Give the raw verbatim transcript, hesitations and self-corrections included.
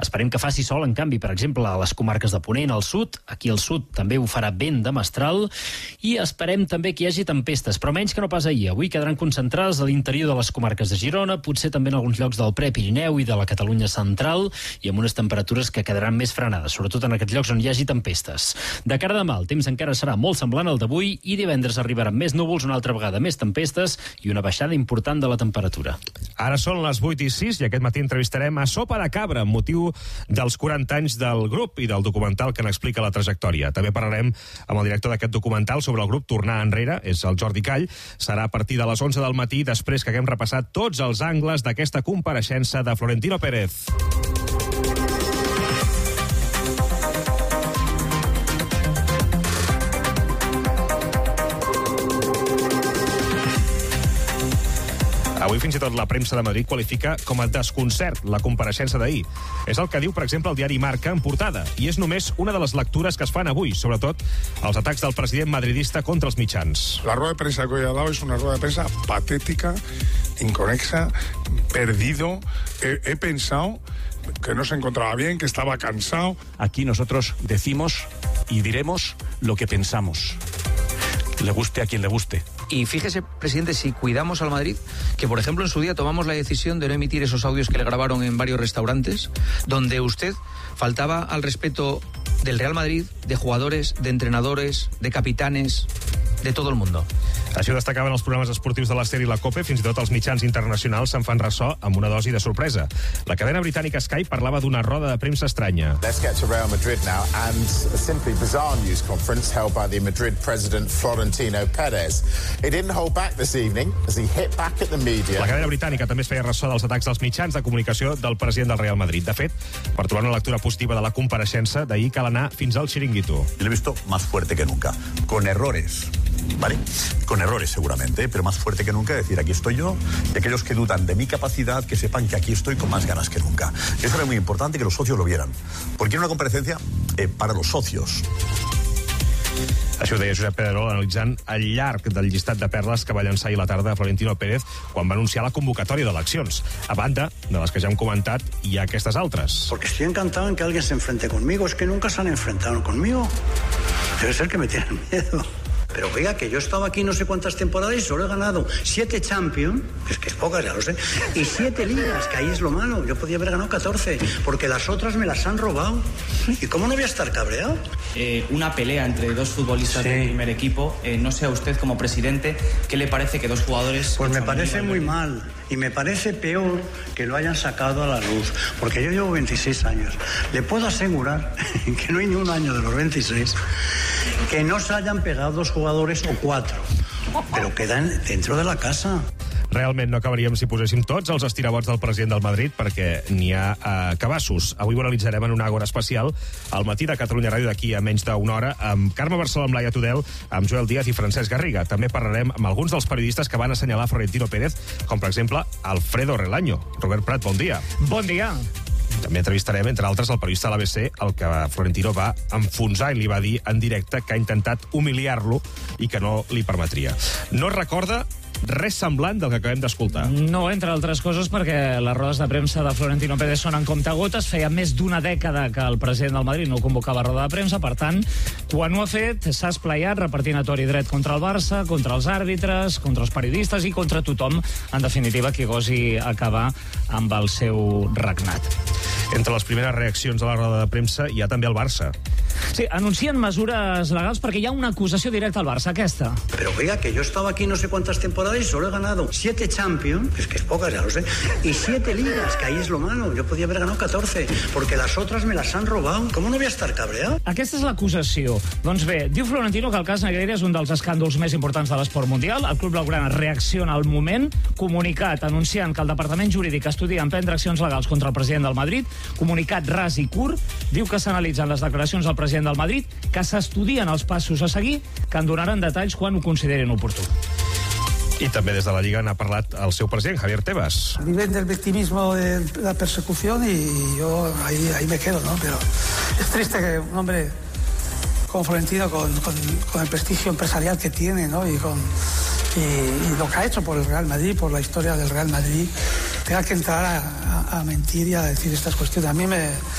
Esperem que faci sol, en canvi, per exemple, a les comarques de Ponent, al sud. Aquí al sud també ho farà vent de mestral. I esperem també que hi hagi tempestes, però menys que no pas ahir. Avui quedaran concentrades a l'interior de les comarques de Girona, potser també en alguns llocs del Prepirineu i de la Catalunya central, i amb unes temperatures que quedaran més frenades, sobretot en aquests llocs on hi hagi tempestes. De cara a demà, el temps encara serà molt semblant al d'avui i divendres arribaran més núvols, una altra vegada més tempestes i una baixada important de la temperatura. Ara són les vuit i sis i aquest matí entrevistarem a Sopa de Cabra amb motiu dels quaranta anys del grup i del documental que n'explica la trajectòria. També parlarem amb el director d'aquest documental sobre el grup Tornar Enrere, és el Jordi Call. Serà a partir de les onze del matí, després que haguem repassat tots els angles d'aquesta compareixença de Florentino Pérez. Avui fins i tot la premsa de Madrid qualifica com a desconcert la compareixença d'ahir. És el que diu, per exemple, el diari Marca en portada, i és només una de les lectures que es fan avui, sobretot els atacs del president madridista contra els mitjans. La rueda de prensa que hoy ha dado es una rueda de prensa patética, inconexa, perdido. He, he pensado que no se encontraba bien, que estaba cansado. Aquí nosotros decimos y diremos lo que pensamos. Le guste a quien le guste. Y fíjese, presidente, si cuidamos al Madrid, que por ejemplo en su día tomamos la decisión de no emitir esos audios que le grabaron en varios restaurantes, donde usted faltaba al respeto del Real Madrid, de jugadores, de entrenadores, de capitanes, de todo el mundo. Així ho destacaven els programes esportius de la SER i la COPE, fins i tot els mitjans internacionals se'n fan ressò amb una dosi de sorpresa. La cadena britànica Sky parlava d'una roda de premsa estranya. Let's get to Real Madrid now and a simply bizarre news conference held by the Madrid president Florentino Pérez. He didn't hold back this evening as he hit back at the media. La cadena britànica també es feia ressò dels atacs als mitjans de comunicació del president del Real Madrid. De fet, per trobar una lectura positiva de la compareixença d'ahir cal anar fins al Chiringuito. Lo he visto más fuerte que nunca, con errores, ¿vale? Con errores seguramente, pero más fuerte que nunca, decir aquí estoy yo, y aquellos que dudan de mi capacidad, que sepan que aquí estoy con más ganas que nunca. Eso era muy importante que los socios lo vieran, porque era una comparecencia eh, para los socios. Això ho deia Josep Pedrerol analitzant el llarg del llistat de perles que va llançar ahir a la tarda Florentino Pérez quan va anunciar la convocatòria d'eleccions. A banda de les que ja hem comentat, hi ha aquestes altres. Porque estoy encantado en que alguien se enfrente conmigo. Es que nunca se han enfrentado conmigo. Debe ser que me tienen miedo. Pero oiga, que yo estaba aquí no sé cuántas temporadas y solo he ganado siete Champions, es que es pocas, ya lo sé, y siete ligas, que ahí es lo malo. Yo podía haber ganado catorce, porque las otras me las han robado. ¿Y cómo no voy a estar cabreado? Eh, una pelea entre dos futbolistas sí. del primer equipo. Eh, no sé a usted como presidente, ¿qué le parece que dos jugadores... Pues me parece muy mal. Y me parece peor que lo hayan sacado a la luz, porque yo llevo veintiséis años. Le puedo asegurar que no hay ni un año de los veintiséis que no se hayan pegado dos jugadores o cuatro, pero quedan dentro de la casa. Realment no acabaríem si poséssim tots els estirabots del president del Madrid, perquè n'hi ha a cabassos. Avui ho analitzarem en una Àgora especial al matí de Catalunya Ràdio d'aquí a menys d'una hora amb Carme Barceló, amb Laia Tudel, amb Joel Díaz i Francesc Garriga. També parlarem amb alguns dels periodistes que van assenyalar Florentino Pérez, com per exemple Alfredo Relaño. Robert Prat, bon dia. Bon dia. També entrevistarem, entre altres, el periodista de l'A B C, el que Florentino va enfonsar i li va dir en directe que ha intentat humiliar-lo i que no li permetria. No recorda res semblant del que acabem d'escoltar. No, entre altres coses, perquè les rodes de premsa de Florentino Pérez són en comptagotes. Feia més d'una dècada que el president del Madrid no convocava roda de premsa, per tant, quan ho ha fet, s'ha esplayat repartint a tor i dret contra el Barça, contra els àrbitres, contra els periodistes i contra tothom, en definitiva, qui gosi acabar amb el seu regnat. Entre les primeres reaccions a la roda de premsa hi ha també el Barça. Sí, anuncien mesures legals perquè hi ha una acusació directa al Barça, aquesta. Pero oiga, que yo estaba aquí no sé cuántas temporadas y solo he ganado siete Champions, es que es pocas, ya lo sé, y siete ligas, que ahí es lo malo. Yo podía haber ganado catorce, porque las otras me las han robado. ¿Cómo no voy a estar cabreado? Aquesta és l'acusació. Doncs bé, diu Florentino que el cas Negreira és un dels escàndols més importants de l'esport mundial. El club blaugrana reacciona al moment, comunicat anunciant que el Departament Jurídic estudia emprendre accions legals contra el president del Madrid, comunicat ras i curt, diu que s'analitzen les declaracions del president del Madrid, que s'estudien els passos a seguir, que en donaran detalls quan ho considerin oportú. I també des de la Lliga n'ha parlat el seu president, Javier Tebas. Viven del victimismo de la persecución y yo ahí, ahí me quedo, ¿no? Pero es triste que un hombre como Florentino, con, con, con el prestigio empresarial que tiene, ¿no? Y con y, y lo que ha hecho por el Real Madrid, por la historia del Real Madrid, tenga que entrar a, a, a mentir y a decir estas cuestiones. A mí me,